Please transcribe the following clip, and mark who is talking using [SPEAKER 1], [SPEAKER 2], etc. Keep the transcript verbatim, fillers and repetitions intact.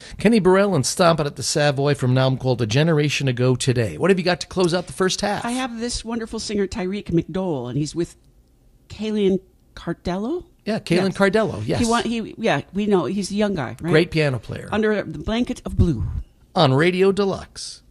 [SPEAKER 1] Kenny Burrell and Stompin' at the Savoy from an album called A Generation Ago Today. What have you got to close out the first half?
[SPEAKER 2] I have this wonderful singer, Tyreek McDowell, and he's with Kaylin Cardello.
[SPEAKER 1] Yeah, Kaylin
[SPEAKER 2] yes.
[SPEAKER 1] Cardello, yes.
[SPEAKER 2] He, want, he Yeah, we know. He's a young guy, right?
[SPEAKER 1] Great piano player.
[SPEAKER 2] Under the Blanket of Blue.
[SPEAKER 1] On Radio Deluxe.